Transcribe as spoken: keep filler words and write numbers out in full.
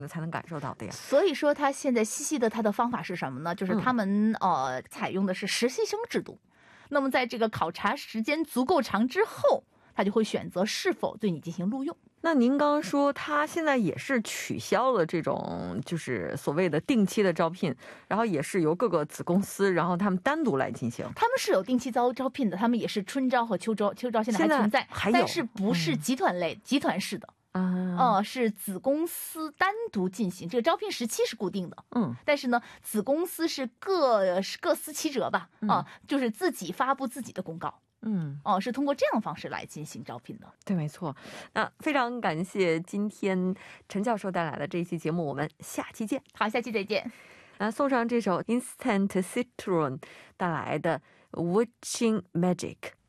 才能感受到的呀。 所以说他现在西西的他的方法是什么呢？就是他们、嗯、呃采用的是实习生制度。那么在这个考察时间足够长之后，他就会选择是否对你进行录用。 那您刚刚说他现在也是取消了这种就是所谓的定期的招聘，然后也是由各个子公司然后他们单独来进行。 他们是有定期招招聘的，他们也是春招和秋招，秋招现在还存在， 还有但是不是集团类、嗯、集团式的。 嗯、 呃，是子公司单独进行，这个招聘时期是固定的， 嗯， 但是呢，子公司是各各司其职吧，啊、呃嗯，就是自己发布自己的公告，嗯，哦、呃，是通过这样的方式来进行招聘的。 对，没错。那非常感谢今天陈教授带来的这一期节目，我们下期见。 好，下期再见。 那送上这首 Instant Citron 带来的 Witching Magic。